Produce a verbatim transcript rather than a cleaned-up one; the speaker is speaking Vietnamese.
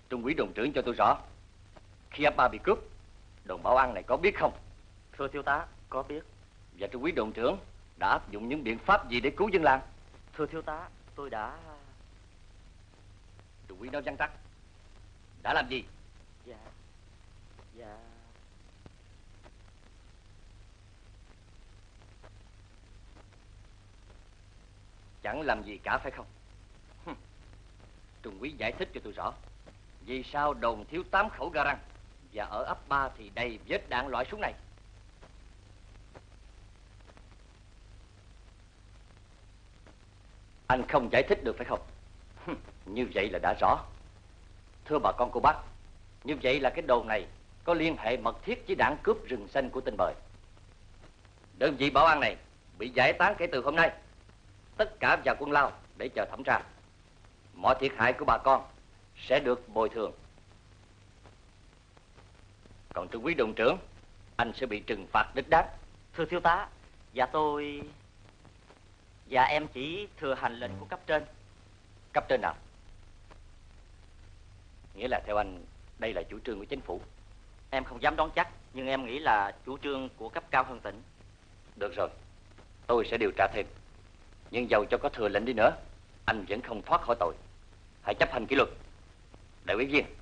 Trung úy đồn trưởng cho tôi rõ, khi ấp ba bị cướp, đồn bảo an này có biết không? Thưa thiếu tá, có biết. Và Trung úy đồn trưởng đã áp dụng những biện pháp gì để cứu dân làng? Thưa thiếu tá, tôi đã... Trung úy nói vắn tắt. Đã làm gì? Dạ... Dạ... Chẳng làm gì cả phải không? Trung úy giải thích cho tôi rõ, vì sao đồn thiếu tám khẩu ga răng và ở ấp ba thì đầy vết đạn loại súng này? Anh không giải thích được phải không? Như vậy là đã rõ. Thưa bà con cô bác, như vậy là cái đồn này có liên hệ mật thiết với đảng cướp rừng xanh của Tinh Bời. Đơn vị bảo an này bị giải tán kể từ hôm nay. Tất cả vào Quân Lao để chờ thẩm tra. Mọi thiệt hại của bà con sẽ được bồi thường. Còn Trung úy đồn trưởng, anh sẽ bị trừng phạt đích đáng. Thưa thiếu tá, dạ tôi... Dạ em chỉ thừa hành lệnh của cấp trên. Cấp trên nào? Nghĩa là theo anh, đây là chủ trương của chính phủ? Em không dám đoán chắc, nhưng em nghĩ là chủ trương của cấp cao hơn tỉnh. Được rồi, tôi sẽ điều tra thêm. Nhưng dầu cho có thừa lệnh đi nữa, anh vẫn không thoát khỏi tội. Hãy chấp hành kỷ luật. Đại úy Viên,